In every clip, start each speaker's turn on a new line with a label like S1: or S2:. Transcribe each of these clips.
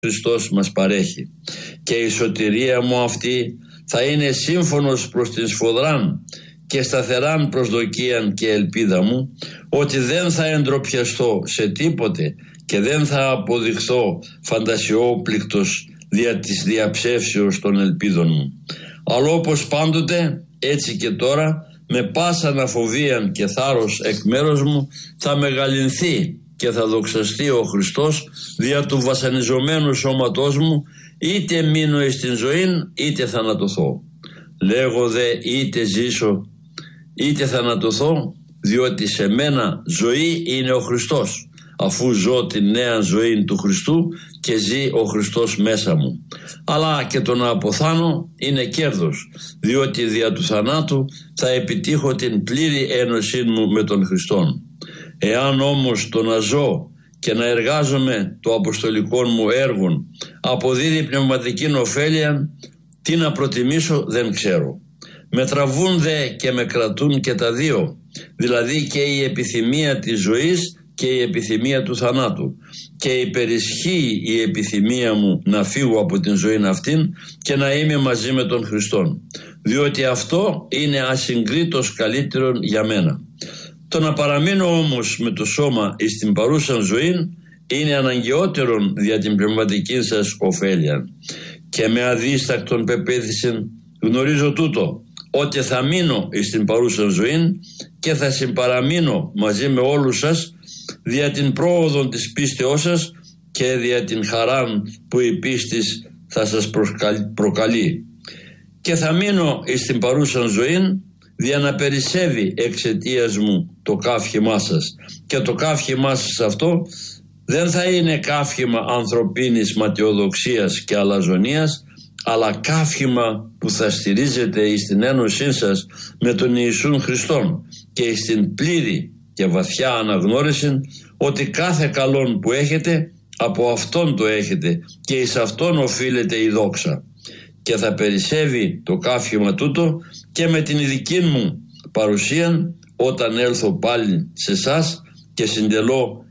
S1: Χριστός μας παρέχει, και η σωτηρία μου αυτή θα είναι σύμφωνος προς την σφοδράν και σταθεράν προσδοκίαν και ελπίδα μου, ότι δεν θα εντροπιαστώ σε τίποτε και δεν θα αποδειχθώ φαντασιόπληκτος δια της διαψεύσεως των ελπίδων μου. Αλλά όπως πάντοτε, έτσι και τώρα, με πάσα αναφοβίαν και θάρρος εκ μέρους μου θα μεγαλυνθεί και θα δοξαστεί ο Χριστός δια του βασανιζομένου σώματός μου, είτε μείνω εις την ζωήν είτε θανατωθώ. Λέγω δε είτε ζήσω είτε θανατωθώ, διότι σε μένα ζωή είναι ο Χριστός, αφού ζω την νέα ζωή του Χριστού και ζει ο Χριστός μέσα μου. Αλλά και το να αποθάνω είναι κέρδος, διότι δια του θανάτου θα επιτύχω την πλήρη ένωσή μου με τον Χριστόν. Εάν όμως το να ζω και να εργάζομαι το αποστολικό μου έργο αποδίδει πνευματική ωφέλεια, τι να προτιμήσω δεν ξέρω. Με τραβούν δε και με κρατούν και τα δύο, δηλαδή και η επιθυμία της ζωής και η επιθυμία του θανάτου, και υπερισχύει η επιθυμία μου να φύγω από την ζωή αυτήν και να είμαι μαζί με τον Χριστόν, διότι αυτό είναι ασυγκρίτως καλύτερον για μένα. Το να παραμείνω όμως με το σώμα εις την παρούσαν ζωή είναι αναγκαιότερον δια την πνευματική σας ωφέλεια, και με αδίστακτον πεποίθησιν γνωρίζω τούτο, ότι θα μείνω εις την παρούσαν ζωή και θα συμπαραμείνω μαζί με όλους σας δια την πρόοδον της πίστεώς σας και δια την χαράν που η πίστης θα σας προκαλεί, και θα μείνω εις την παρούσαν ζωή δια να περισσεύει εξαιτίας μου το καύχημά σας, και το καύχημά σας αυτό δεν θα είναι καύχημα ανθρωπίνης ματαιοδοξίας και αλαζονίας, αλλά καύχημα που θα στηρίζεται εις την ένωσή σας με τον Ιησούν Χριστόν και εις την πλήρη και βαθιά αναγνώριση ότι κάθε καλόν που έχετε από Αυτόν το έχετε και εις Αυτόν οφείλεται η δόξα, και θα περισσεύει το καύχημα τούτο και με την ειδική μου παρουσία όταν έλθω πάλι σε εσάς και συντελώ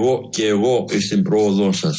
S1: εγώ εις την πρόοδό σας.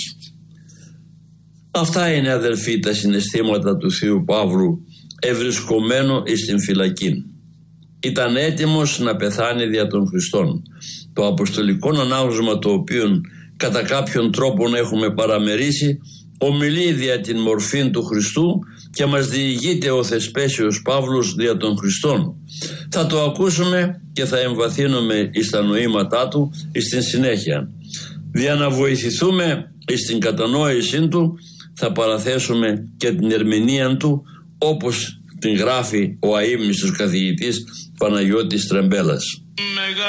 S1: Αυτά είναι, αδελφοί, τα συναισθήματα του Θείου Παύλου ευρισκομένο εις την φυλακή. Ήταν έτοιμος να πεθάνει δια των Χριστών. Το αποστολικό ανάγνωσμα, το οποίο κατά κάποιον τρόπο έχουμε παραμερίσει, ομιλεί δια την μορφή του Χριστού και μας διηγείται ο Θεσπέσιος Παύλος δια των Χριστών. Θα το ακούσουμε και θα εμβαθύνουμε εις τα νοήματά του εις την συνέχεια. Δια να βοηθηθούμε εις την κατανόησή του θα παραθέσουμε και την ερμηνεία του, όπως την γράφει ο αείμνηστος καθηγητής Παναγιώτης Τρεμπέλας.